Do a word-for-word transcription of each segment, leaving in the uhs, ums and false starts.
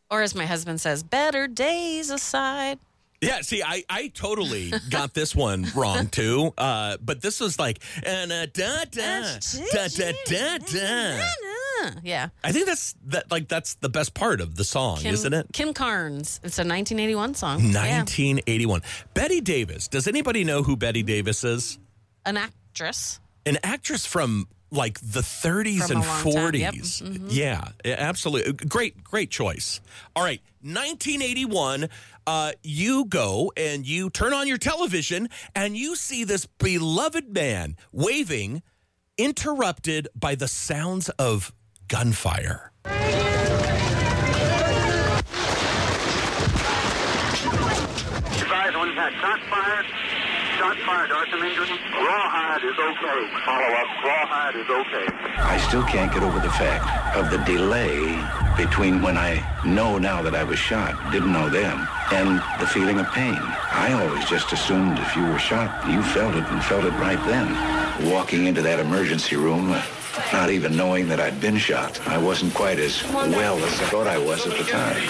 Or as my husband says, better days aside. Yeah, see, I, I totally got this one wrong, too. Uh, but this was like, and uh, da, da, da, da, da, da. Yeah. I think that's that like that's the best part of the song, Kim, isn't it? Kim Carnes. It's a nineteen eighty-one song. nineteen eighty-one. Yeah. Betty Davis. Does anybody know who Betty Davis is? An actress. An actress from like the thirties from and forties. Yep. Mm-hmm. Yeah, absolutely. Great, great choice. All right, nineteen eighty-one. Uh, you go and you turn on your television and you see this beloved man waving, interrupted by the sounds of gunfire. Advise on that. Shot fired. Shot fired. Are some injuries? Rawhide is okay. Follow up. Rawhide is okay. I still can't get over the fact of the delay between when I know now that I was shot, didn't know then, and the feeling of pain. I always just assumed if you were shot, you felt it and felt it right then. Walking into that emergency room, not even knowing that I'd been shot, I wasn't quite as well as I thought I was at the time.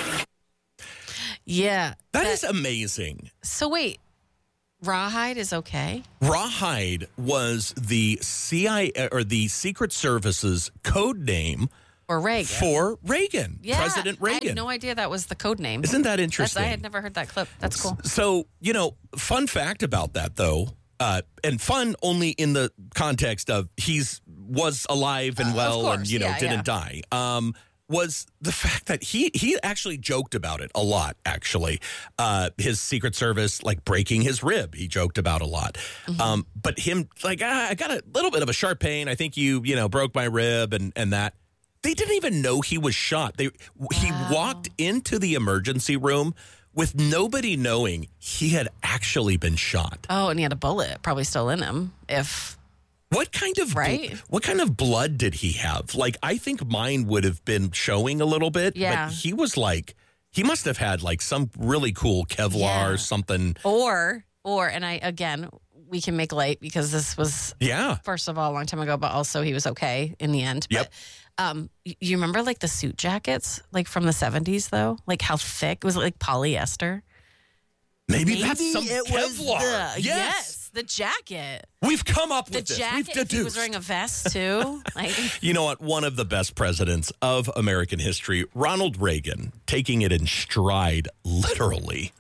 Yeah. That, that is amazing. So wait, Rawhide is okay? Rawhide was the C I A or the Secret Service's code name or Reagan. For Reagan, yeah, President Reagan. I had no idea that was the code name. Isn't that interesting? That's, I had never heard that clip. That's cool. So, you know, fun fact about that, though, uh, and fun only in the context of he's was alive and uh, well course, and, you know, yeah, didn't yeah. die, um, was the fact that he, he actually joked about it a lot, actually. Uh, his Secret Service, like, breaking his rib, he joked about a lot. Mm-hmm. Um, but him, like, ah, I got a little bit of a sharp pain. I think you, you know, broke my rib and, and that. They didn't even know he was shot. They wow. He walked into the emergency room with nobody knowing he had actually been shot. Oh, and he had a bullet probably still in him. If what kind of right? bl- what kind of blood did he have? Like, I think mine would have been showing a little bit. Yeah. But he was like, he must have had like some really cool Kevlar yeah. or something. Or or and I again. We can make light because this was, yeah. first of all, a long time ago, but also he was okay in the end. Yep. But um, you remember like the suit jackets, like from the seventies, though? Like how thick? Was it like polyester? Maybe, Maybe that's some it Kevlar. Was the, yes. yes, the jacket. We've come up the with this. Jacket, We've deduced. He was wearing a vest, too. Like, you know what? One of the best presidents of American history, Ronald Reagan, taking it in stride, literally.